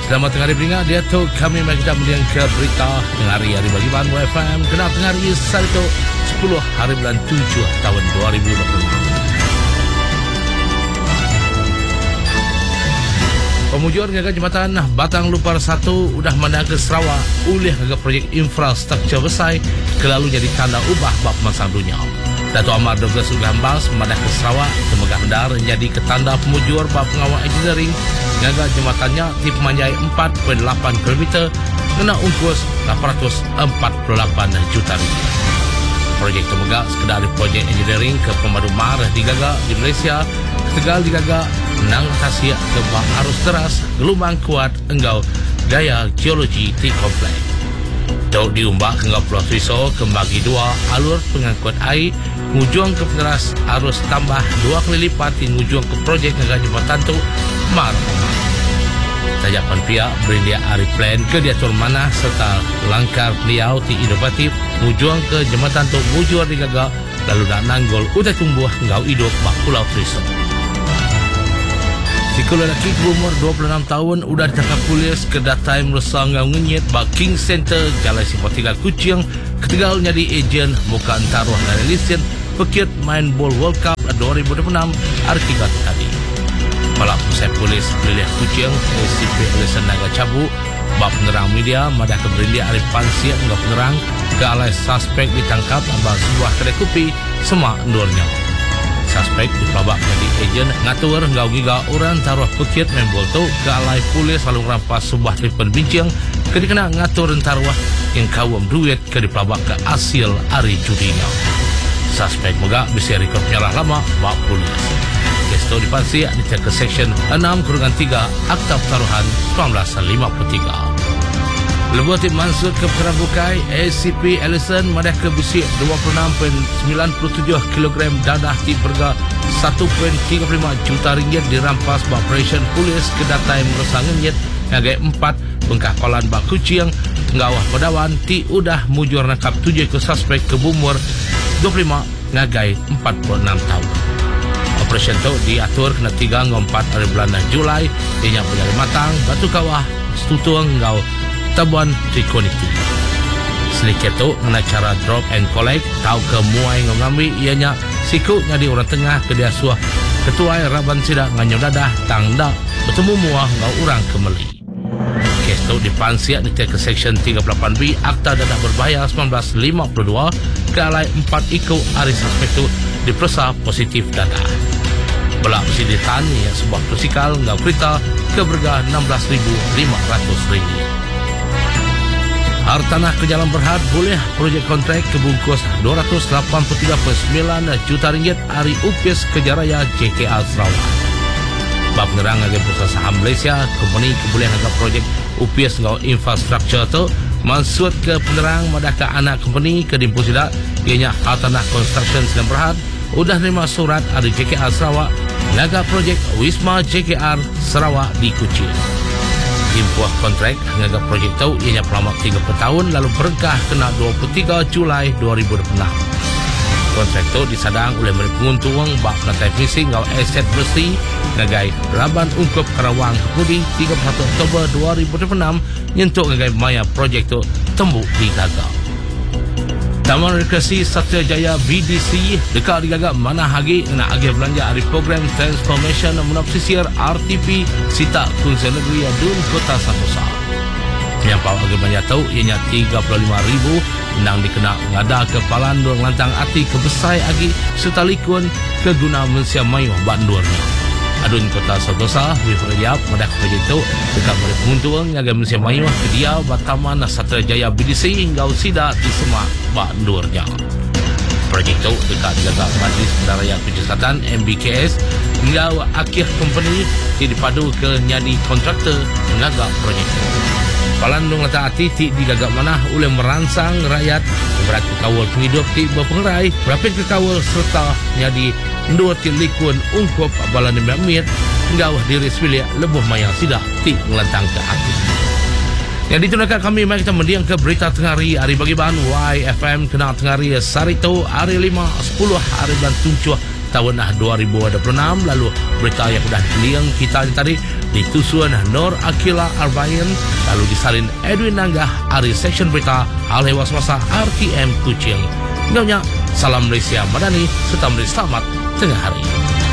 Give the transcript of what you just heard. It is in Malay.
Selamat tengah hari beringat dia tu kami mai kita meliang ke berita tengah hari bagi bahan WFM kena tengah hari Sabtu 10 hari bulan 7 tahun 2026. Pemujuan gagal jembatan Batang Lupar 1 udah mandang ke Sarawak oleh gagal projek infrastruktur besar kelalu jadi tanda ubah bab masa dunia. Dato' Amar Douglas Ugambas mandang ke Sarawak temegah mendar jadi ketanda pemujuan bab pengawal engineering gagal jembatannya di pemanjai 4.8 km kena ungkus 848 juta rupiah. Projek temegah sekedar projek engineering ke pemadu mar digagal di Malaysia, Tegal digagal nang khasiat kebak arus deras, gelombang kuat, enggau gaya geologi di komplek. Daud diumbak hingga Pulau Triso kembagi dua alur pengangkut air, ngujung ke peneras arus tambah 2 kali lipat di ngujung ke projek gagal jembatan tu mar. Tajapan pihak berindia ari plan ke diatur mana serta langkah beliau ti inovatif ngujung ke jembatan tu mujur digagal lalu nak nanggol udah tumbuh ngau hidup bak Pulau Triso. Sikul lelaki berumur 26 tahun udah ditangkap polis kedatai meresah ngau ngenyet bak King Center Jalan Simpang 3 Kuching ketegal jadi ejen muka antaruh dan lisen pekit main bol World Cup 2026 Artiga tadi. Malah pusat polis Beliah Kuching ACP Ellison Naga Cabu bak penerang media madah keberindia Arif Pansiat ngau penerang ke alai suspek ditangkap abang sebuah kedai kopi semak endurnya. Suspek dipelabak jadi ejen ngatur ngau giga orang taruh pekit main bol tu ke alai polis lalu rampas sebuah telefon bincang ke dikena ngatur taruh yang kawam duit ke dipelabak ke hasil hari judinya. Suspek megak bisa rekod penyalah lama bak polis. Kes tu dipansi dicek ke Seksyen 6-3 Akta Pertaruhan 1953. Lebuh tip mansur ke perkara bukai ACP Ellison madah ke bisik 26.97 kg dadah di berga 1.35 juta ringgit dirampas bak operation polis kedatai meresang ngenyet ngagai 4 bengkah kolan bak Kuching ngawah pedawan ti udah mujur nakap 7 ke suspek ke bumur 25 ngagai 46 tahun. Operation tu diatur kena 3 ngau 4 hari bulan Julai ianya berjaya matang batu kawah setutung ngau Tabuan Trikoniti. Sedikit tu kena cara drop and collect tahu ke muai ngambil ianya siku ngadi orang tengah ke dia suah ketua Raban Sidak nganyo dadah tangda bertemu muah ngau orang kemeli. Kes tu dipansiak di ke Seksyen 38B Akta Dadah Berbahaya 1952 ke alai 4 iku hari suspek tu diperiksa positif dadah. Belak bersiditan yang sebuah motosikal ngau kereta ke berga RM16,500. Hartanah ke Jalan Berhad boleh projek kontrak kebungkus 283.9 juta ringgit hari UPIS Kejaraya JKA Sarawak. Bab ngerang agen perusahaan saham Malaysia, company kebolehan agak projek UPIS ngau infrastruktur tu maksud ke penerang madah ke anak company ke Dimpu Sidak ianya Hartanah Construction Jalan Berhad udah terima surat dari JKA Sarawak naga projek Wisma JKR Sarawak di Kuching. Impuah kontrak ngaga projek tu ianya pelamak 30 tahun lalu berkah kena 23 Julai 2026. Kontrak tu disadang oleh Menteri Penguntung bak pelantai fisi ngau aset bersih ngagai Laban Ungkup Karawang Kepudi 31 Oktober 2026 nyentuk ngagai maya projek tu tembuk digagal. Taman Rekreasi Satria Jaya BDC dekat digagak mana hagi nak agih belanja hari program Transformation Menap Sisir RTP Sita Kunci Negeri Adun Kota Sentosa. Yang pau agih belanja tahu ianya 35,000 nang dikena ngada ke Palan Duang Lantang Ati ke Besai agi serta likun ke guna Malaysia Mayuh Bandurnya. Adun Kota Sentosa Wifriyap madah projek tu dekat Menteri Penguntung ngagai Malaysia Mayuh ke dia Bataman Satria Jaya BDC hingga Sida di Semak Bandurnya. Projek tu dekat jaga Majlis Pendaraya Penyelesatan MBKS hingga akhir company dipadu ke nyadi kontraktor menagak projek tu. Palandung Lata Ati ti digagak manah oleh merangsang rakyat berat kekawal penghidup ti berpengerai berapit kekawal serta nyadi dua ti likun ungkup balan demamit hingga diri sebilik lebuh maya sidak ti ngelantang ke hati. Yang ditunjukkan kami mari kita mendiang ke berita tengah hari bagi bahan YFM kena tengah hari Sarito hari 5 10 hari bulan 7 tahun 2026. Lalu berita yang sudah liang kita tadi ditusuan Nur Akila Arbayan, lalu disalin Edwin Nanggah Ari Section Berita Alhe Wasmasa RTM Kucing. Nyonya, salam Malaysia Madani serta selamat tengah hari.